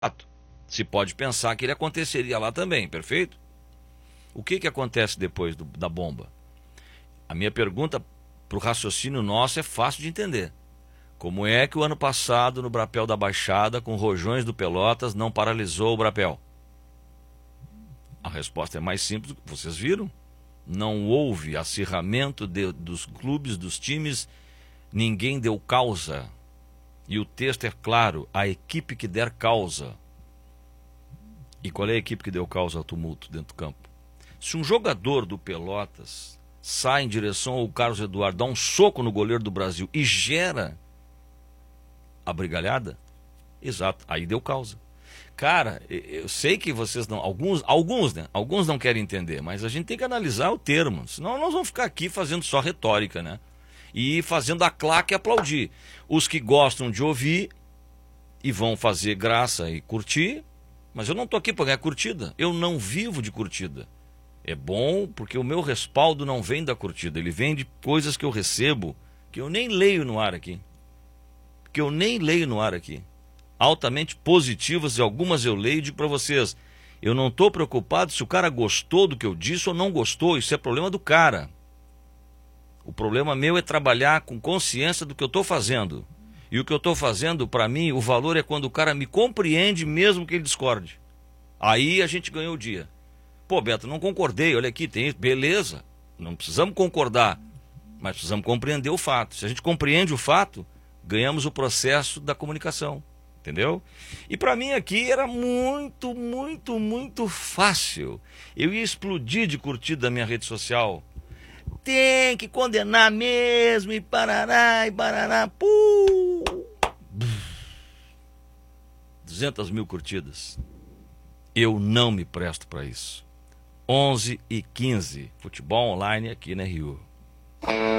fato. Se pode pensar que ele aconteceria lá também, perfeito? O que acontece depois da bomba? A minha pergunta para o raciocínio nosso é fácil de entender. Como é que o ano passado, no Brapel da Baixada, com Rojões do Pelotas, não paralisou o Brapel? A resposta é mais simples, vocês viram? Não houve acirramento dos clubes, dos times, ninguém deu causa. E o texto é claro, a equipe que der causa. E qual é a equipe que deu causa ao tumulto dentro do campo? Se um jogador do Pelotas sai em direção ao Carlos Eduardo, dá um soco no goleiro do Brasil e gera a brigalhada, exato, aí deu causa. Cara, eu sei que vocês não, alguns não querem entender, mas a gente tem que analisar o termo, senão nós vamos ficar aqui fazendo só retórica, né? E fazendo a claque aplaudir. Os que gostam de ouvir e vão fazer graça e curtir, mas eu não estou aqui para ganhar curtida, eu não vivo de curtida. É bom porque o meu respaldo não vem da curtida, ele vem de coisas que eu recebo, que eu nem leio no ar aqui. Altamente positivas, e algumas eu leio e digo para vocês, eu não estou preocupado se o cara gostou do que eu disse ou não gostou, isso é problema do cara. O problema meu é trabalhar com consciência do que eu estou fazendo. E o que eu estou fazendo, para mim, o valor é quando o cara me compreende mesmo que ele discorde. Aí a gente ganhou o dia. Pô, Beto, não concordei, olha aqui, tem isso. Beleza, não precisamos concordar, mas precisamos compreender o fato. Se a gente compreende o fato, ganhamos o processo da comunicação, entendeu? E para mim aqui era muito, muito, muito fácil. Eu ia explodir de curtida da minha rede social. Tem que condenar mesmo, e parará, 200 mil curtidas. Eu não me presto para isso. 11h15, futebol online aqui na Rio.